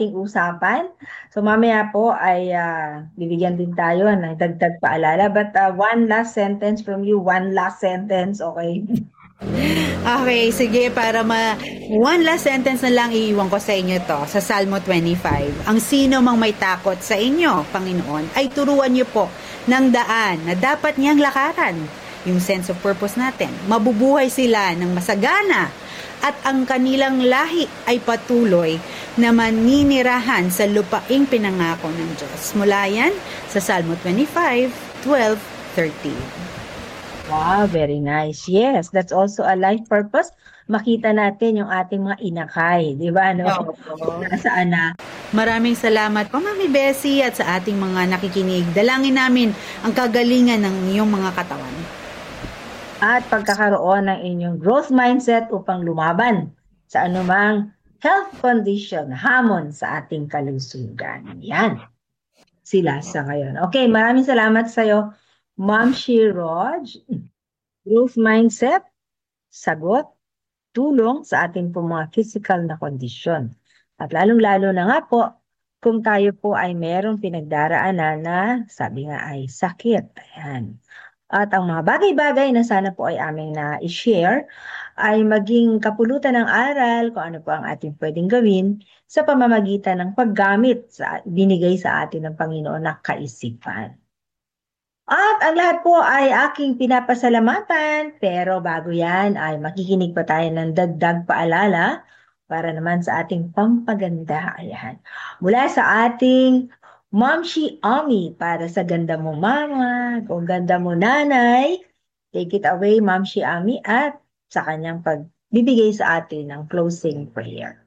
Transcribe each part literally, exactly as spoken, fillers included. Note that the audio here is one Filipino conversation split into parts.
ating usapan. So mamaya po ay uh, bibigyan din tayo ng dagdag paalala. But uh, one last sentence from you, one last sentence, okay? Okay, sige, para ma... One last sentence na lang iiwan ko sa inyo to, sa Salmo twenty-five. Ang sino mang may takot sa inyo, Panginoon, ay turuan niyo po ng daan na dapat niyang lakaran. Yung sense of purpose natin. Mabubuhay sila ng masagana at ang kanilang lahi ay patuloy na maninirahan sa lupaing pinangako ng Diyos. Mula yan sa Salmo twenty-five, twelve, thirteen. Wow, very nice. Yes, that's also a life purpose. Makita natin yung ating mga inakay, di ba? No? Nasaan na? Maraming salamat po, Mami Bessie, at sa ating mga nakikinig. Dalangin namin ang kagalingan ng iyong mga katawan. At pagkakaroon ng inyong growth mindset upang lumaban sa anumang health condition, hamon sa ating kalusugan. Yan. Sila sa ngayon. Okay, maraming salamat sa iyo, Ma'am Shiroj. Growth mindset, sagot, tulong sa ating po mga physical na kondisyon. At lalong-lalo na nga po, kung tayo po ay merong pinagdaraanan na sabi nga ay sakit. Ayan. At ang mga bagay-bagay na sana po ay aming na-share ay maging kapulutan ng aral kung ano po ang ating pwedeng gawin sa pamamagitan ng paggamit sa binigay sa atin ng Panginoon na kaisipan. At ang lahat po ay aking pinapasalamatan, pero bago yan ay makikinig pa tayo ng dagdag paalala para naman sa ating pampaganda. Ayan. Mula sa ating Momshi Ami para sa ganda mo mama, kung ganda mo nanay, take it away Momshi Ami at sa kanyang pagbibigay sa atin ng closing prayer.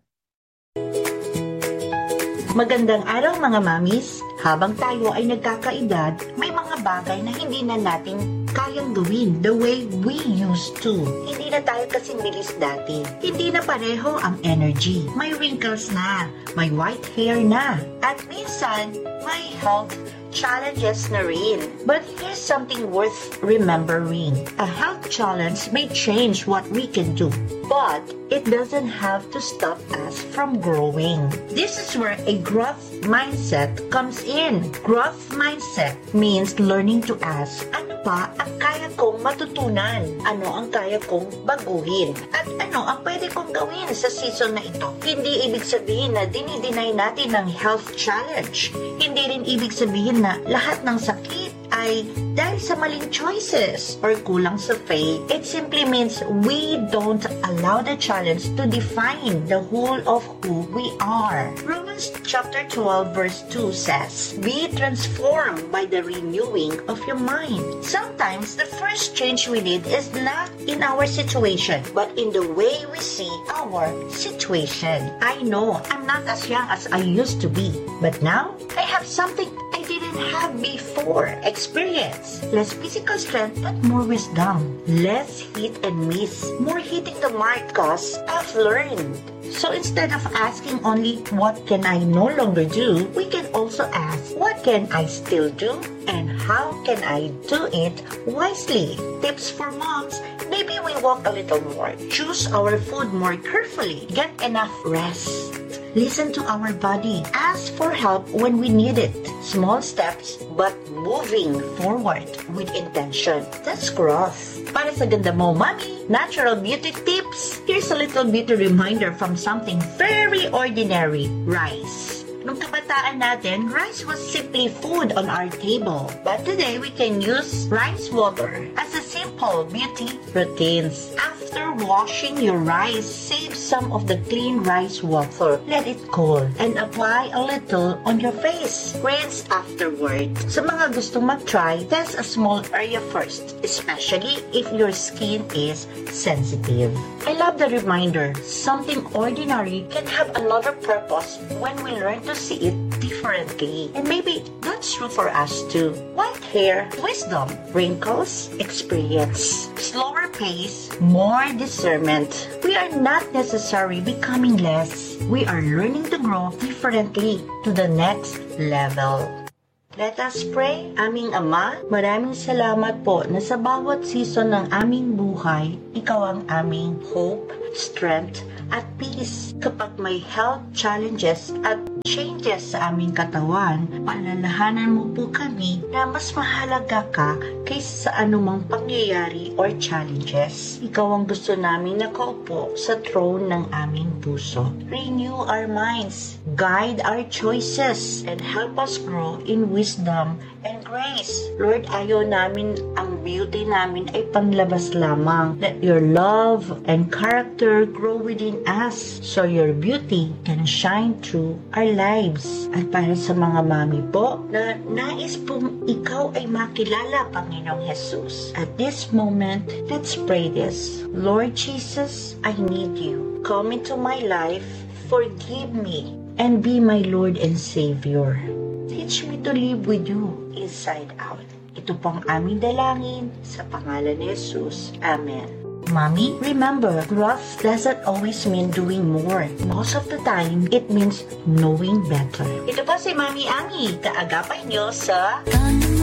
Magandang araw mga mamis. Habang tayo ay nagkakaedad, may mga bagay na hindi na natin kayang gawin the way we used to. Hindi na tayo kasing bilis dati. Hindi na pareho ang energy. May wrinkles na, may white hair na, at minsan may health challenges na rin. But here's something worth remembering. A health challenge may change what we can do, but it doesn't have to stop us from growing. This is where a growth mindset comes in. Growth mindset means learning to ask, ano pa ang kaya kong matutunan? Ano ang kaya kong baguhin? At ano ang pwede kong gawin sa season na ito? Hindi ibig sabihin na dinideny natin ng health challenge. Hindi rin ibig sabihin na lahat ng sakit ay dahil sa maling choices or kulang sa faith. It simply means we don't allow the challenge to define the whole of who we are. Romans chapter twelve verse two says, be transformed by the renewing of your mind. Sometimes the first change we need is not in our situation, but in the way we see our situation. I know I'm not as young as I used to be, but now I have something I didn't have before. Experience. Less physical strength, but more wisdom. Less hit and miss. More hitting the mark cause I've learned. So instead of asking only what can I no longer do, we can also ask what can I still do and how can I do it wisely. Tips for moms, maybe we walk a little more. Choose our food more carefully. Get enough rest. Listen to our body. Ask for help when we need it. Small steps, but moving forward with intention. That's growth. Para sa ganda mo, Mami, natural beauty tips. Here's a little beauty reminder from something very ordinary. Rice. Nung kabataan natin, rice was simply food on our table. But today, we can use rice water as a simple beauty routines. After washing your rice, save some of the clean rice water. Let it cool and apply a little on your face. Rinse afterward. Sa mga gustong mag-try, test a small area first, especially if your skin is sensitive. I love the reminder, something ordinary can have another purpose when we learn to see it differently. And maybe that's true for us too. White hair, wisdom. Wrinkles, experience. Slower pace, more discernment. We are not necessarily becoming less. We are learning to grow differently to the next level. Let us pray. Aming Ama, maraming salamat po na sa bawat season ng aming buhay, Ikaw ang aming hope, strength, at peace. Kapag may health challenges at changes sa aming katawan, paalalahanan mo po kami na mas mahalaga ka kaysa sa anumang pangyayari or challenges. Ikaw ang gusto namin nakaupo sa throne ng aming puso. Renew our minds, guide our choices, and help us grow in wisdom and grace. Lord, ayaw namin ang beauty namin ay panlabas lamang. Let your love and character grow within us so your beauty can shine through our lives. At para sa mga mami po na nais pong ikaw ay makilala, Panginoong Jesus. At this moment, let's pray this. Lord Jesus, I need you. Come into my life, forgive me, and be my Lord and Savior. Teach me to live with you inside out. Ito pong aming dalangin sa pangalan ni Jesus. Amen. Mommy, remember, growth doesn't always mean doing more. Most of the time, it means knowing better. Ito po si Mami Ami, kaagapay nyo sa